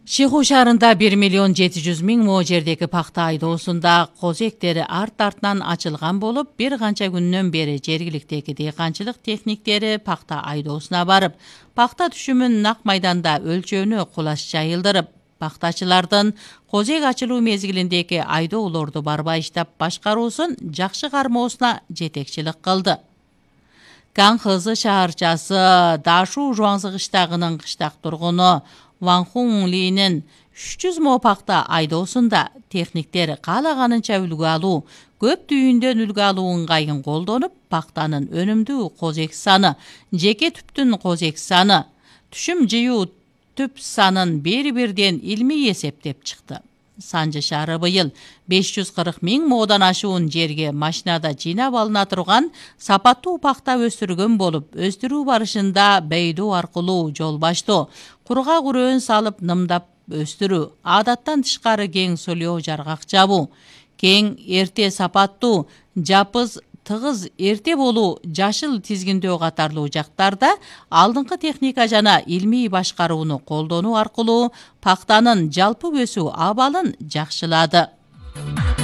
Шиху шаарында 1.700.000 мо жердеги пахта айдоосунда козектери арт-артынан ачылган болуп, бир канча күндөн бери жергиликтеги дыйканчылык техниктери пахта айдоосуна барып, пахта түшүмүн нак майданда өлчөөнү кулаш жайылдырып, пахтачылардын козек ачылуу мезгилиндеги айдоолорду барбай иштеп башкаруусун жакшы кармоосуна жетекчилик кылды. Канхызы шаарчасы Дашу Жуаңзы кыштагынын кыштак тургуну Ван Хун Линин 300 мо пахта айдоосунда техниктер каалаганынча үлгү алуу, көп түйүндөн үлгү алуу ыңгайын колдонуп, пахтанын өнүмдүү козек саны, жеке түптүн козек саны, түшүм жыюу түп санын бири-бирден илмий эсептеп чыкты. Санжы шаары быйыл 540.000 моодан ашуун жерге машинада жыйнап алына турган сапаттуу пахта өстүргөн болуп, өстүрүү барышында бейдоо аркылуу жол баштоо, кургак үрөөн салып нымдап өстүрүү, адаттан тышкары кең солио жаргак жабуу, кең эрте сапаттуу, жапыз тыгыз эрте болуу, жашыл тизгиндөө катарлуу жактарда алдыңкы техника жана илмий башкарууну колдонуу аркылуу пахтанын жалпы өсүү абалын жакшылады.